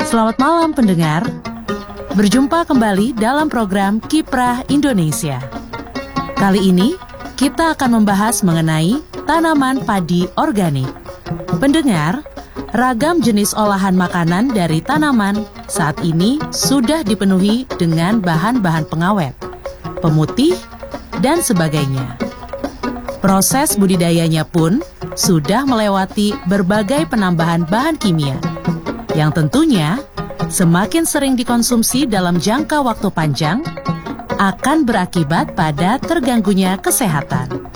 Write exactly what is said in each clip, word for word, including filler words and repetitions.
Selamat malam pendengar. Berjumpa kembali dalam program Kiprah Indonesia. Kali ini kita akan membahas mengenai tanaman padi organik. Pendengar, ragam jenis olahan makanan dari tanaman saat ini sudah dipenuhi dengan bahan-bahan pengawet, pemutih, dan sebagainya. Proses budidayanya pun sudah melewati berbagai penambahan bahan kimia, yang tentunya semakin sering dikonsumsi dalam jangka waktu panjang akan berakibat pada terganggunya kesehatan.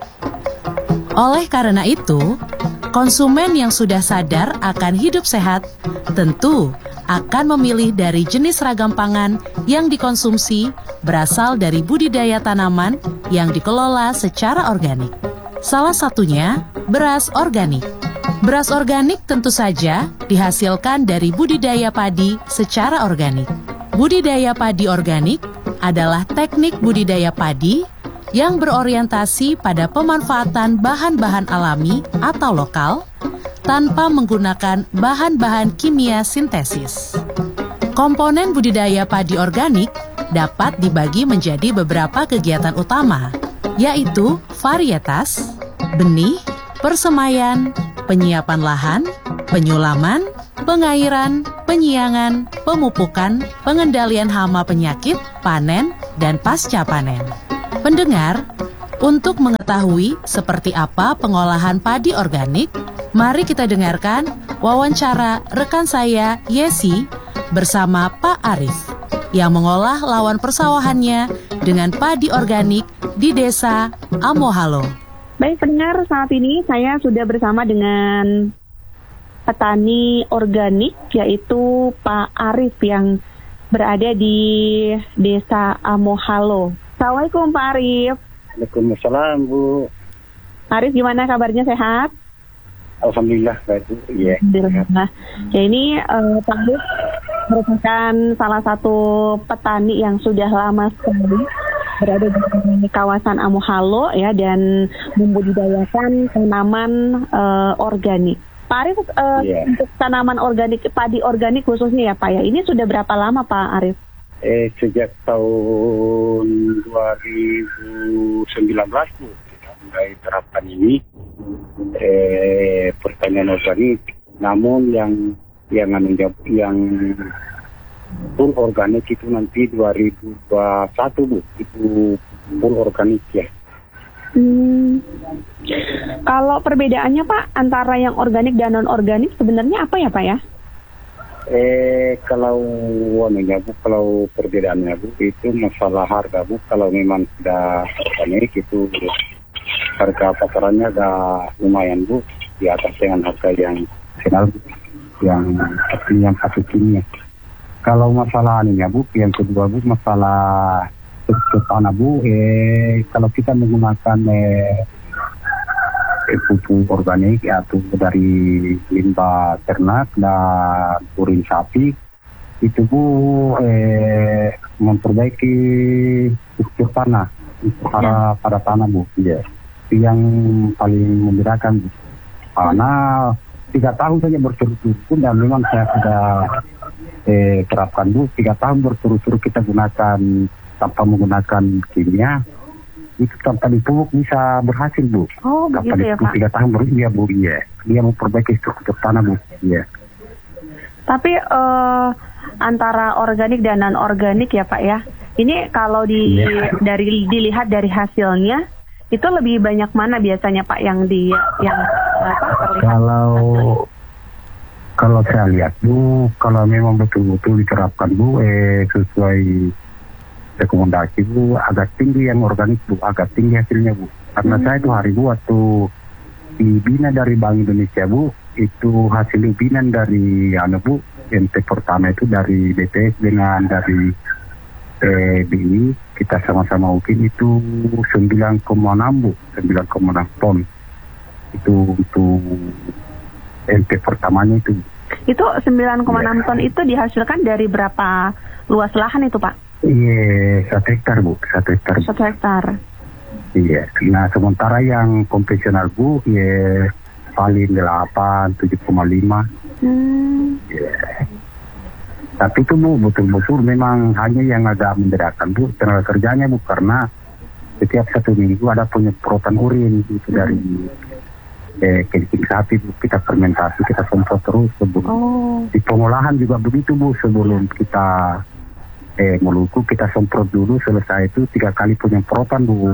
Oleh karena itu, konsumen yang sudah sadar akan hidup sehat tentu akan memilih dari jenis ragam pangan yang dikonsumsi berasal dari budidaya tanaman yang dikelola secara organik. Salah satunya beras organik. Beras organik tentu saja dihasilkan dari budidaya padi secara organik. Budidaya padi organik adalah teknik budidaya padi yang berorientasi pada pemanfaatan bahan-bahan alami atau lokal tanpa menggunakan bahan-bahan kimia sintesis. Komponen budidaya padi organik dapat dibagi menjadi beberapa kegiatan utama, yaitu varietas, benih, persemaian, penyiapan lahan, penyulaman, pengairan, penyiangan, pemupukan, pengendalian hama penyakit, panen, dan pasca panen. Pendengar, untuk mengetahui seperti apa pengolahan padi organik, mari kita dengarkan wawancara rekan saya, Yesi, bersama Pak Arif, yang mengolah lawan persawahannya dengan padi organik di Desa Amohalo. Baik pendengar, saat ini saya sudah bersama dengan petani organik yaitu Pak Arif yang berada di Desa Amohalo. Assalamualaikum Pak Arif. Waalaikumsalam Bu. Pak Arif, gimana kabarnya, sehat? Alhamdulillah baik Bu. Iya. Alhamdulillah. Ya ini uh, Pak Arif merupakan salah satu petani yang sudah lama sekali berada di kawasan Amohalo ya, dan membudidayakan tanaman uh, organik. Pak Arif, uh, yeah. untuk tanaman organik, padi organik khususnya ya Pak ya, ini sudah berapa lama Pak Arif? Eh sejak tahun dua ribu sembilan belas Bu, kita mulai terapkan ini eh pertanian organik. Namun yang yang yang, yang full organik itu nanti dua ribu dua puluh satu Bu, itu full organik ya. Hmm. Kalau perbedaannya Pak antara yang organik dan non organik sebenarnya apa ya Pak ya? Eh kalau warnanya Bu, kalau perbedaannya Bu itu masalah harga Bu. Kalau memang sudah organik itu harga pasarannya agak lumayan Bu, di atas dengan harga yang final yang artinya satu kimia. Kalau masalah ininya Bu, yang kedua Bu, masalah struktur tanah Bu, eh kalau kita menggunakan eh, eh pupuk organik atau dari limbah ternak dan urin sapi, itu Bu eh memperbaiki struktur tanah para pada tanah Bu, ya. Itu yang paling membedakan Bu. Karena tiga tahun saja berturut-turut dan memang saya sudah Eh, terapkan Bu, tiga tahun berturut-turut kita gunakan tanpa menggunakan kimia, itu tanpa dipupuk bisa berhasil Bu. Oh tanpa begitu ya Pak. Tiga tahun baru dia Bu, ya. Dia memperbaiki struktur tanah Bu, ya. Tapi uh, antara organik dan non organik ya Pak ya, ini kalau di ya. dari dilihat dari hasilnya itu lebih banyak mana biasanya Pak yang di yang apa terlihat? Kalau Kalau saya lihat Bu, kalau memang betul-betul diterapkan Bu, eh sesuai rekomendasi Bu, agak tinggi yang organik Bu, agak tinggi hasilnya Bu. Karena hmm. saya itu hari Bu waktu dibina dari Bank Indonesia Bu, itu hasil binan dari anu Bu, M T pertama itu dari B P S dengan dari eh, B I, kita sama-sama ukin itu sembilan koma enam Bu, sembilan koma enam ton. Itu untuk M T pertamanya itu. Itu sembilan koma enam ton itu dihasilkan dari berapa luas lahan itu Pak? Iya, satu hektar Bu, satu hektar. Satu hektar. Iya, nah sementara yang konvensional Bu, ya paling delapan, tujuh koma lima. Hmm. Yeah. Tapi itu Bu, betul-betul memang hanya yang agak membedakan Bu, tenaga kerjanya Bu, karena setiap satu minggu ada penyemprotan urin itu dari eh, kencing sapi Bu, kita fermentasi, kita semprot terus sebelum. Oh. Di pengolahan juga begitu Bu, sebelum kita eh, meluku kita semprot dulu, selesai itu tiga kali penyemprotan Bu,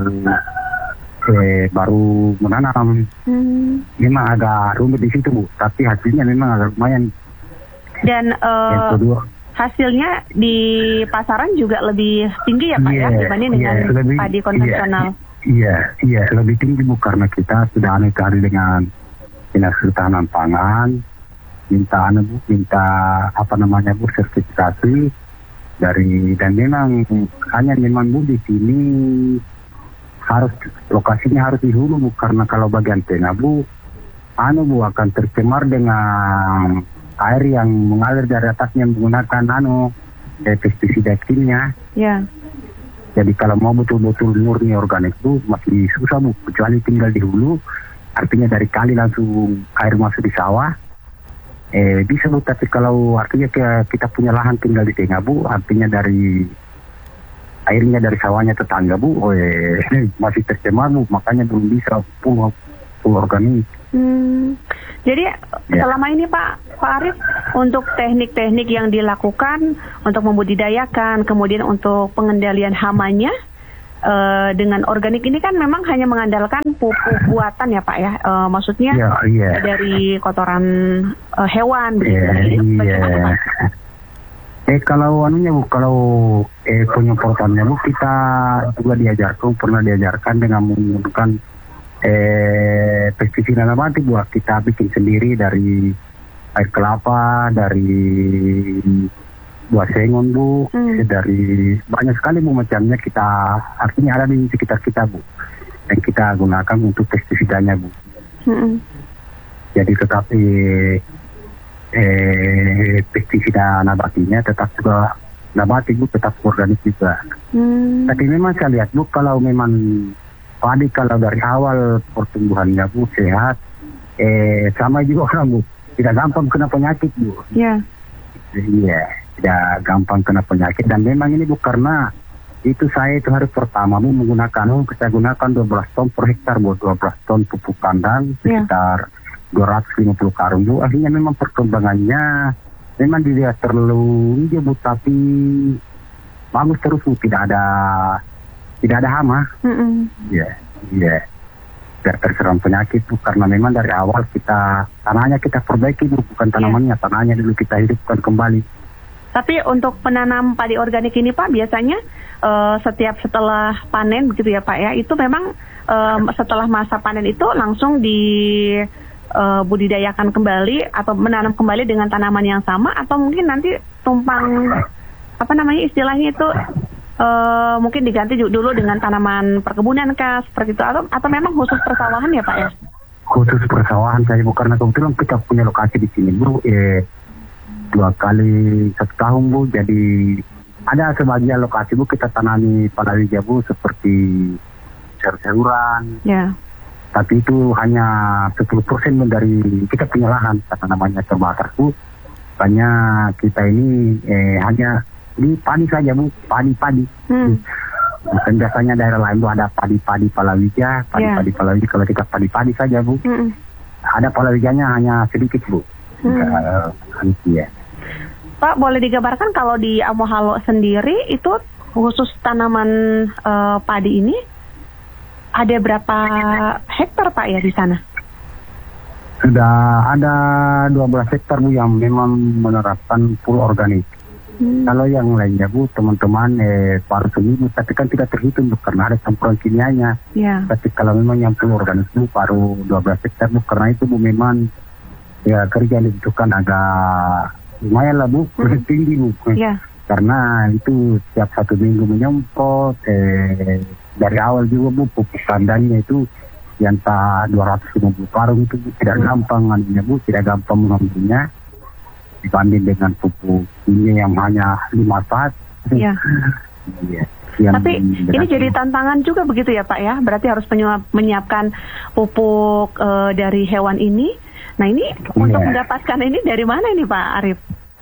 eh, baru menanam. Hmm. Memang agak rumit di situ Bu, tapi hasilnya memang agak lumayan. Dan uh, kedua, hasilnya di pasaran juga lebih tinggi ya Pak yeah, ya dibanding dengan yeah, lebih, padi konvensional. Iya, iya, yeah, lebih tinggi Bu, karena kita sudah aneh kali dengan dinas ketahanan pangan, minta anu Bu, minta apa namanya Bu, sertifikasi dari, dan memang hanya memang Bu di sini harus lokasinya harus di hulu Bu, karena kalau bagian tengah Bu, anu Bu akan tercemar dengan air yang mengalir dari atasnya menggunakan anu eh, pestisida kimia. Ya. Jadi kalau mau betul-betul murni organik Bu masih susah Bu, kecuali tinggal di hulu, artinya dari kali langsung air masuk di sawah. Eh, bisa Bu, tapi kalau artinya kita punya lahan tinggal di tengah Bu, artinya dari airnya dari sawahnya tetangga Bu, oh, eh, masih tercemar Bu, makanya belum bisa full, full organik. Hmm. Jadi ya. Selama ini Pak Pak Arief, untuk teknik-teknik yang dilakukan untuk membudidayakan, kemudian untuk pengendalian hamanya uh, dengan organik ini kan memang hanya mengandalkan pupuk buatan ya Pak ya, uh, maksudnya ya, ya. dari kotoran uh, hewan begitu. Ya, ini ya. Eh kalau anunya Bu, kalau eh penyemprotannya Bu, kita juga diajarkan, pernah diajarkan dengan menggunakan eh pestisida nabati Bu, kita bikin sendiri dari air kelapa, dari buah sengon Bu, hmm. dari banyak sekali Bu macamnya, kita artinya ada di sekitar kita Bu, yang kita gunakan untuk pestisidanya Bu. Hmm. Jadi tetapi eh, pestisida nabatinya tetap juga nabati Bu, tetap organik juga. Hmm. Tapi memang saya lihat Bu, kalau memang padi kalau dari awal pertumbuhannya Bu sehat, eh sama juga orang Bu, tidak gampang kena penyakit Bu. Iya. Yeah. Iya, tidak gampang kena penyakit, dan memang ini Bu karena itu saya itu hari pertama Bu menggunakan, oh, saya gunakan dua belas ton per hektar Bu, dua belas ton pupuk kandang sekitar yeah. dua ratus lima puluh karung Bu. Akhirnya memang perkembangannya memang dilihat terlalu hijau Bu, tapi bagus terus Bu, tidak ada tidak ada hama. Iya, mm-hmm. iya. Yeah, biar terserang penyakit Bu, karena memang dari awal kita tanahnya kita perbaiki Bu, bukan tanamannya, yeah. tanahnya dulu kita hidupkan kembali. Tapi untuk penanam padi organik ini Pak, biasanya uh, setiap setelah panen begitu ya Pak ya, itu memang uh, setelah masa panen itu langsung di uh, budidayakan kembali atau menanam kembali dengan tanaman yang sama, atau mungkin nanti tumpang apa namanya istilahnya itu Uh, mungkin diganti dulu dengan tanaman perkebunan kah seperti itu, atau atau memang khusus persawahan ya Pak ya? Khusus persawahan saya Bu, karena kebetulan kita punya lokasi di sini Bu, eh, dua kali satu tahun Bu, jadi ada sebagian lokasi Bu kita tanami palawija Bu seperti sayur-sayuran. Ya. Tapi itu hanya sepuluh persen dari kita punya lahan, kata namanya terbatas Bu. Banyak kita ini eh, hanya di padi saja Bu, padi-padi. Hmm. Bukan biasanya daerah lain Bu ada padi-padi palawija, padi-padi yeah. palawija, kalau kita padi-padi saja Bu. Hmm. Ada palawijanya hanya sedikit Bu. Hmm. Uh, ya. Pak, boleh digambarkan kalau di Amohalo sendiri itu khusus tanaman uh, padi ini ada berapa hektar Pak ya di sana? Sudah ada dua belas hektar Bu yang memang menerapkan full organik. Hmm. Kalau yang lainnya Bu, teman-teman eh, baru seminggu, tapi kan tidak terhitung Bu, karena ada campuran kimianya. Yeah. Tapi kalau memang yang full organik Bu, baru dua belas hektar Bu, karena itu Bu memang ya kerja yang dibutuhkan agak lumayan lah Bu, hmm. tinggi Bu. Yeah. Karena itu setiap satu minggu menyemprot, eh, dari awal juga Bu, pupuk kandangnya itu yang tak dua ratus lima puluh karung itu Bu, tidak hmm. gampang anunya Bu, tidak gampang mengambilnya dibanding dengan pupuk ini yang hanya lima saat. Iya. Iya. Tapi ini jadi tantangan juga begitu ya Pak ya. Berarti harus menyiapkan pupuk uh, dari hewan ini. Nah ini yeah. untuk mendapatkan ini dari mana ini Pak Arief?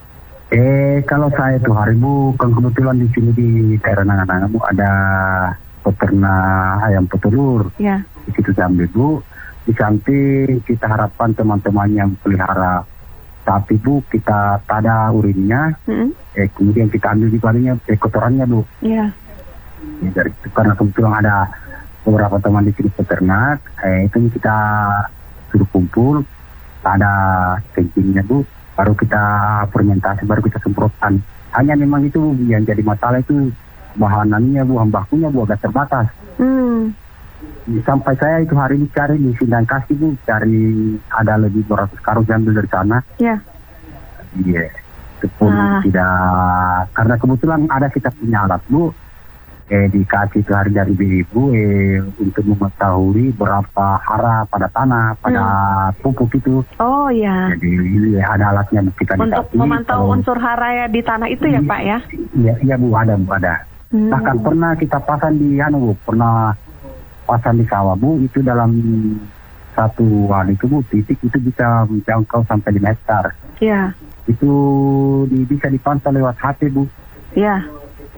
Eh kalau saya tuh hari Bu, kan kebetulan di sini di daerah Nangan-Nangan Bu ada peternak ayam petelur. Ya. Di situ Jambi Bu. Di samping kita harapkan teman-teman yang pelihara sapi Bu, kita tada urinnya, mm-hmm. eh kemudian kita ambil di palingnya eh, kotorannya Bu. Iya. Ya, dari itu karena kebetulan ada beberapa teman di sini peternak, eh itu kita suruh kumpul, ada kencingnya Bu, baru kita fermentasi, baru kita semprotkan. Hanya memang itu Bu, yang jadi masalah itu bahanannya Bu, bahan Bu agak terbatas. Hmm. Sampai saya itu hari ini cari di Sindang Kasih Bu, cari ada lebih dua ratus karung diambil dari sana. Iya. Iya. Itu pun ah. tidak, karena kebetulan ada kita punya alat Bu, eh dikasih hari dari Ibu eh untuk mengetahui berapa hara pada tanah, pada hmm. pupuk itu. Oh iya. Jadi ya, ada alatnya kita untuk dikasih. Memantau kalau, unsur hara ya di tanah itu ya, ya Pak ya? Iya, iya Bu, ada Bu, ada. Hmm. Bahkan pernah kita pasang di anu Bu, pernah pasang di sawah Bu, itu dalam satu hari itu Bu, titik itu bisa menjangkau sampai lima hektar. Iya. Itu di, bisa dipantau lewat H P Bu. Iya.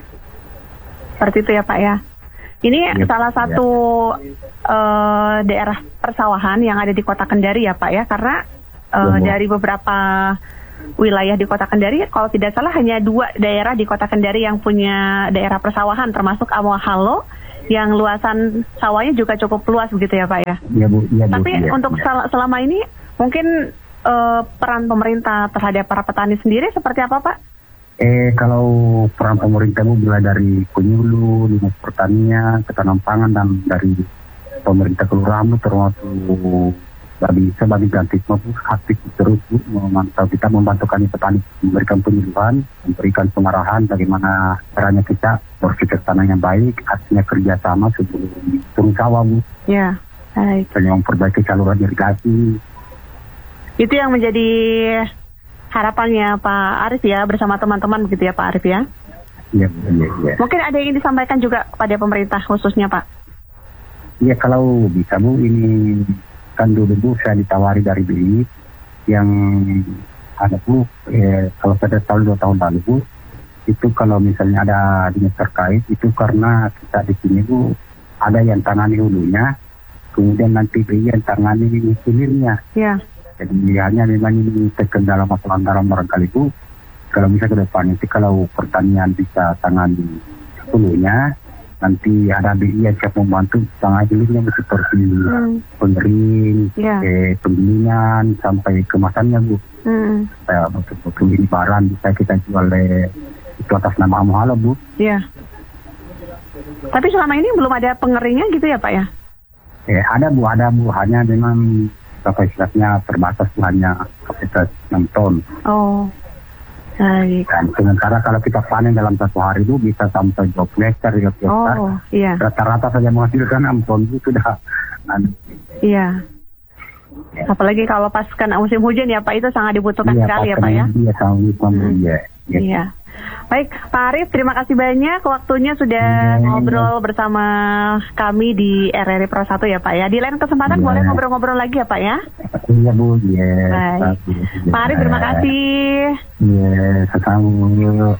Seperti itu ya Pak ya. Ini ya, salah satu ya. uh, daerah persawahan yang ada di Kota Kendari ya Pak ya, karena uh, ya, dari beberapa wilayah di Kota Kendari, kalau tidak salah hanya dua daerah di Kota Kendari yang punya daerah persawahan, termasuk Amohalo, yang luasan sawahnya juga cukup luas begitu ya Pak ya. Iya Bu. Ya, Bu. Tapi ya, untuk ya. Sel- selama ini mungkin uh, peran pemerintah terhadap para petani sendiri seperti apa Pak? Eh kalau peran pemerintah Bu, mulai dari penyuluh, dinas pertanian, ketahanan pangan, dan dari pemerintah kelurahan termasuk babi sebagai ganti Bu, aktif terus Bu, memantau kita, membantu kami petani, memberikan penyuluhan, memberikan pengarahan bagaimana caranya kita berpikir tanah yang baik, artinya kerjasama sebelum turun sawah Bu. Ya, baik. Dan memperbaiki saluran irigasi. Itu yang menjadi harapannya Pak Arif ya, bersama teman-teman begitu ya Pak Arif ya? Iya, iya, iya. Mungkin ada yang disampaikan juga kepada pemerintah khususnya Pak? Iya, kalau bisa Bu, ini kan dulu Bu saya ditawari dari B I yang ada Bu, eh, kalau pada tahun dua tahun lalu Bu, itu kalau misalnya ada dinas terkait, itu karena kita di sini Bu, ada yang tangani hulunya, kemudian nanti B I yang tangani hilirnya. Iya. Jadi hanya memang ini terkendala masalah anggaran barangkali Bu, kalau bisa ke depan itu kalau pertanian bisa tangani hulunya, nanti ada B I yang siap membantu tangani hilirnya seperti hmm. pengering, yeah. eh, penggilingan, sampai kemasannya Bu. Hmm. Supaya betul-betul ini barang bisa kita jual le, itu atas nama Amohalo Bu. Iya. Tapi selama ini belum ada pengeringnya gitu ya Pak ya? Eh ada Bu, ada Bu, hanya memang kapasitasnya terbatas, hanya kapasitas enam ton. Oh, baik. Dan sementara kalau kita panen dalam satu hari itu bisa sampai dua puluh hektar, tiga puluh hektar. Oh, iya. Rata-rata saja menghasilkan enam ton itu sudah. Iya. Ya. Apalagi kalau pas kena musim hujan ya Pak, itu sangat dibutuhkan iya, sekali ya Pak ya? Iya, sangat dibutuhkan hmm. iya. Ya. Iya. Baik, Pak Arif, terima kasih banyak waktunya sudah ya, ngobrol ya. bersama kami di R R I Pro satu ya Pak ya. Di lain kesempatan ya. boleh ngobrol-ngobrol lagi ya Pak ya? Iya Bu, iya. Baik. Ya. Pak Arif, terima kasih. Iya, sama-sama.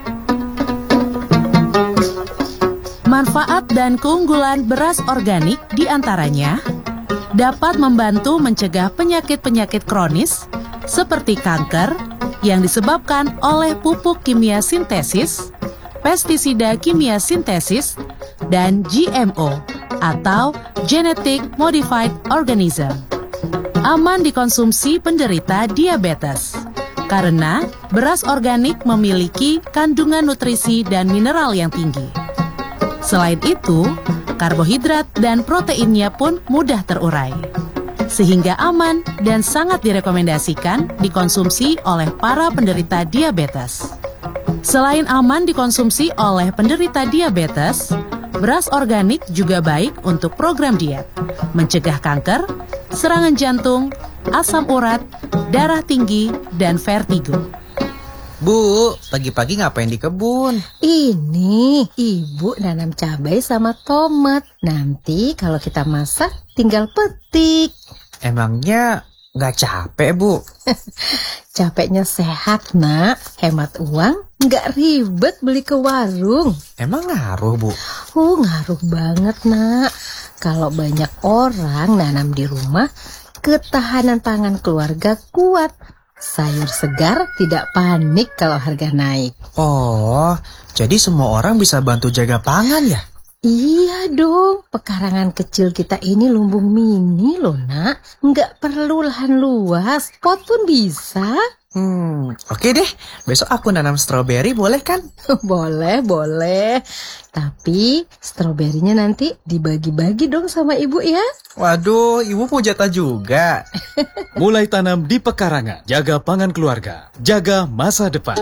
Manfaat dan keunggulan beras organik diantaranya dapat membantu mencegah penyakit-penyakit kronis seperti kanker yang disebabkan oleh pupuk kimia sintesis, pestisida kimia sintesis, dan G M O atau Genetic Modified Organism. Aman dikonsumsi penderita diabetes karena beras organik memiliki kandungan nutrisi dan mineral yang tinggi. Selain itu, karbohidrat dan proteinnya pun mudah terurai, sehingga aman dan sangat direkomendasikan dikonsumsi oleh para penderita diabetes. Selain aman dikonsumsi oleh penderita diabetes, beras organik juga baik untuk program diet, mencegah kanker, serangan jantung, asam urat, darah tinggi, dan vertigo. Bu, pagi-pagi ngapain di kebun? Ini, Ibu nanam cabai sama tomat. Nanti kalau kita masak, tinggal petik. Emangnya Nggak capek, Bu. Capeknya sehat, nak. Hemat uang, nggak ribet beli ke warung. Emang ngaruh, Bu? Uh, ngaruh banget, nak. Kalau banyak orang nanam di rumah, ketahanan pangan keluarga kuat. Sayur segar tidak panik kalau harga naik. Oh, jadi semua orang bisa bantu jaga pangan ya? Iya dong, pekarangan kecil kita ini lumbung mini loh, nak. Nggak perlu lahan luas, pot pun bisa. Hmm, oke deh. Besok aku nanam stroberi, boleh kan? Boleh, boleh. Tapi stroberinya nanti dibagi-bagi dong sama ibu ya. Waduh, ibu mau jatah juga. Mulai tanam di pekarangan, jaga pangan keluarga, jaga masa depan.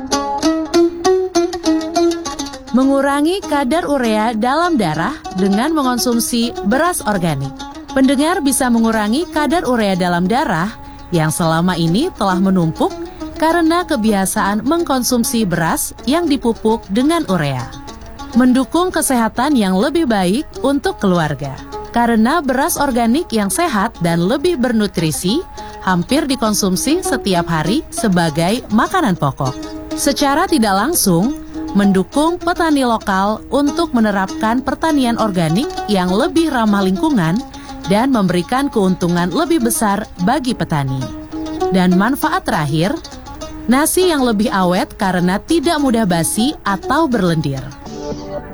Mengurangi kadar urea dalam darah dengan mengonsumsi beras organik. Pendengar bisa mengurangi kadar urea dalam darah yang selama ini telah menumpuk karena kebiasaan mengkonsumsi beras yang dipupuk dengan urea. Mendukung kesehatan yang lebih baik untuk keluarga. Karena beras organik yang sehat dan lebih bernutrisi hampir dikonsumsi setiap hari sebagai makanan pokok. Secara tidak langsung, mendukung petani lokal untuk menerapkan pertanian organik yang lebih ramah lingkungan dan memberikan keuntungan lebih besar bagi petani. Dan manfaat terakhir, nasi yang lebih awet karena tidak mudah basi atau berlendir.